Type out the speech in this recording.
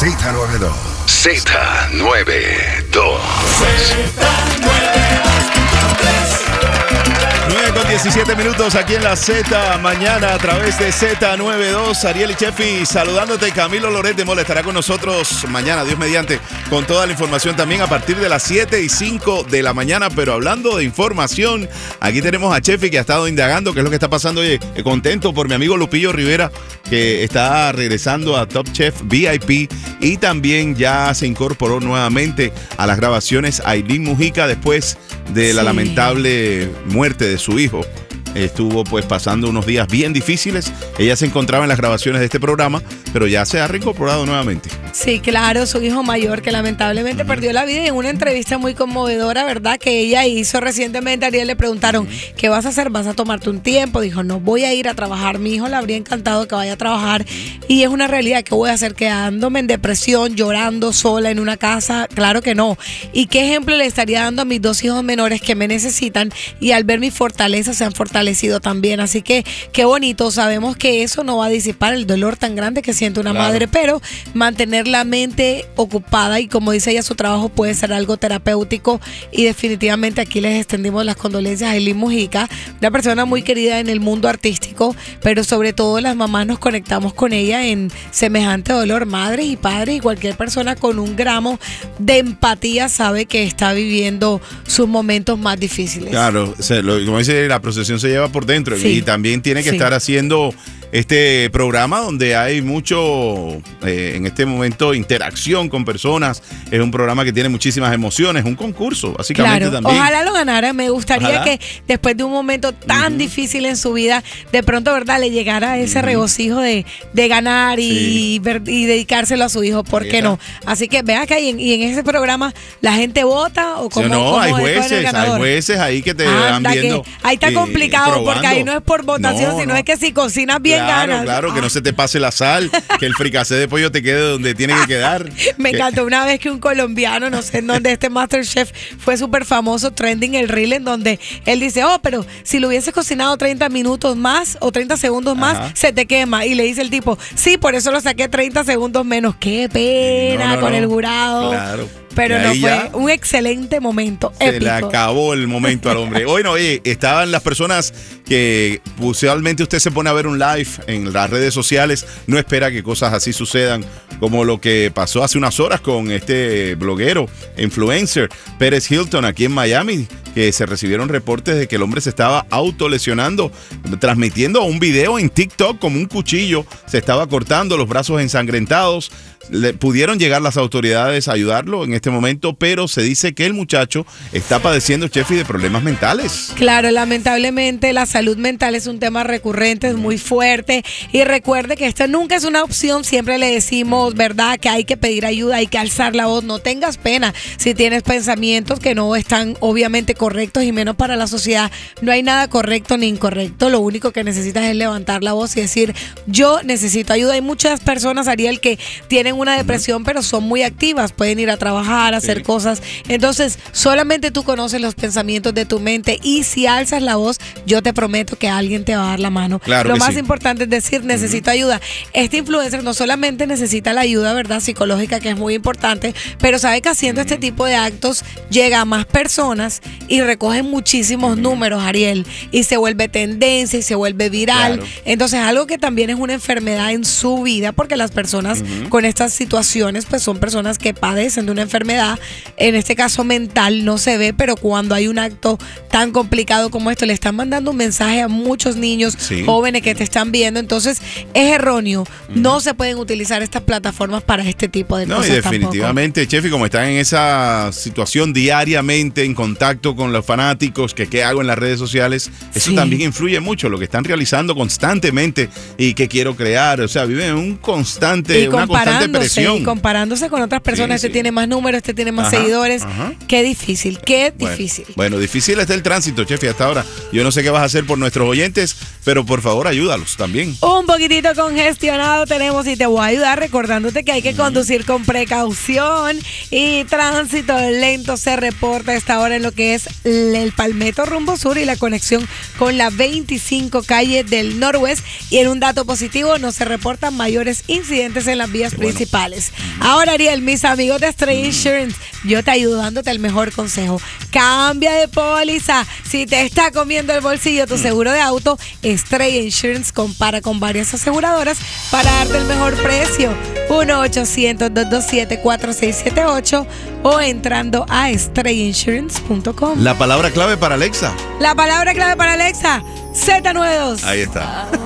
Z92. Z92. 9:17 aquí en la Z mañana a través de Z92. Ariel y Chefi saludándote. Camilo Loret de Mola estará con nosotros mañana, Dios mediante, con toda la información también a partir de las 7:05 de la mañana. Pero hablando de información, aquí tenemos a Chefi que ha estado indagando qué es lo que está pasando. Oye, contento por mi amigo Lupillo Rivera, que está regresando a Top Chef VIP y también ya se incorporó nuevamente a las grabaciones Aileen Mujica después de la lamentable muerte de su hijo. Estuvo pues pasando unos días bien difíciles. Ella se encontraba en las grabaciones de este programa, pero ya se ha reincorporado nuevamente. Sí, claro, su hijo mayor que lamentablemente perdió la vida, y en una entrevista muy conmovedora, ¿verdad?, que ella hizo recientemente, a Ariel le preguntaron, ¿qué vas a hacer? ¿Vas a tomarte un tiempo? Dijo, no, voy a ir a trabajar. Mi hijo le habría encantado que vaya a trabajar y es una realidad. ¿Qué voy a hacer? ¿Quedándome en depresión, llorando sola en una casa? Claro que no. ¿Y qué ejemplo le estaría dando a mis dos hijos menores que me necesitan y al ver mi fortaleza se han fortalecido también? Así que qué bonito. Sabemos que eso no va a disipar el dolor tan grande que siente una madre, pero mantener la mente ocupada, y como dice ella, su trabajo puede ser algo terapéutico, y definitivamente aquí les extendimos las condolencias a Aileen Mujica, una persona muy querida en el mundo artístico, pero sobre todo las mamás nos conectamos con ella en semejante dolor. Madres y padres y cualquier persona con un gramo de empatía sabe que está viviendo sus momentos más difíciles. Claro, como dice, la procesión se lleva por dentro, y también tiene que estar haciendo este programa donde hay mucho, en este momento, interacción con personas. Es un programa que tiene muchísimas emociones, un concurso, básicamente. Claro. También. Ojalá lo ganara. Me gustaría que después de un momento tan difícil en su vida, de pronto, ¿verdad?, le llegara ese regocijo de ganar y dedicárselo a su hijo. ¿Por qué no? Así que vea que y en ese programa la gente vota, o como no, hay jueces ahí que te van viendo. Ahí está complicado, porque ahí no es por votación, sino es que si cocinas bien ganas. Claro, que no se te pase la sal, que el fricasé de pollo te quede donde tiene que quedar. Me encantó una vez que un colombiano, no sé en dónde, este MasterChef fue súper famoso, trending el reel, en donde él dice, pero si lo hubieses cocinado 30 minutos más o 30 segundos más, se te quema. Y le dice el tipo, sí, por eso lo saqué 30 segundos menos. Qué pena con el jurado. Claro. Pero no, fue un excelente momento. Se épico. le acabó el momento al hombre. Oye, estaban las personas que usualmente usted se pone a ver un live en las redes sociales, no espera que cosas así sucedan, como lo que pasó hace unas horas con este bloguero, influencer, Pérez Hilton, aquí en Miami, que se recibieron reportes de que el hombre se estaba autolesionando, transmitiendo un video en TikTok como un cuchillo, se estaba cortando, los brazos ensangrentados. Pudieron llegar las autoridades a ayudarlo en este momento, pero se dice que el muchacho está padeciendo, Chefi, de problemas mentales. Claro, lamentablemente la salud mental es un tema recurrente, es muy fuerte, y recuerde que esto nunca es una opción. Siempre le decimos, ¿verdad?, que hay que pedir ayuda, hay que alzar la voz. No tengas pena si tienes pensamientos que no están obviamente correctos, y menos para la sociedad. No hay nada correcto ni incorrecto. Lo único que necesitas es levantar la voz y decir, yo necesito ayuda. Hay muchas personas, Ariel, que tienen una depresión, pero son muy activas, pueden ir a trabajar, hacer cosas. Entonces, solamente tú conoces los pensamientos de tu mente, y si alzas la voz, yo te prometo que alguien te va a dar la mano. Claro. Lo más importante es decir, necesito ayuda. Este influencer no solamente necesita la ayuda, ¿verdad?, psicológica, que es muy importante, pero sabe que haciendo este tipo de actos llega a más personas y recogen muchísimos números, Ariel, y se vuelve tendencia y se vuelve viral. Claro. Entonces, algo que también es una enfermedad en su vida, porque las personas con estas situaciones pues son personas que padecen de una enfermedad, en este caso mental, no se ve, pero cuando hay un acto tan complicado como esto, le están mandando un mensaje a muchos niños jóvenes que te están viendo. Entonces es erróneo. No se pueden utilizar estas plataformas para este tipo de cosas. No, y definitivamente, Chefi, como están en esa situación diariamente en contacto con los fanáticos, que qué hago en las redes sociales, eso también influye mucho, lo que están realizando constantemente y que quiero crear. O sea, viven en una constante presión. Y comparándose con otras personas. Este tiene más números, este tiene más seguidores. Qué difícil, difícil. Bueno, difícil está el tránsito, Chefi, hasta ahora. Yo no sé qué vas a hacer por nuestros oyentes, pero por favor ayúdalos también. Un poquitito congestionado tenemos, y te voy a ayudar recordándote que hay que conducir con precaución, y tránsito lento se reporta a esta hora en lo que es el Palmetto rumbo sur y la conexión con la 25 calle del Norwest. Y en un dato positivo, no se reportan mayores incidentes en las vías principales. Ahora, Ariel, mis amigos de Stray Insurance, yo te ayudo dándote el mejor consejo. Cambia de póliza. Si te está comiendo el bolsillo tu seguro de auto, Stray Insurance compara con varias aseguradoras para darte el mejor precio. 1-800-227-4678 o entrando a strayinsurance.com. La palabra clave para Alexa. La palabra clave para Alexa, Z92. Ahí está.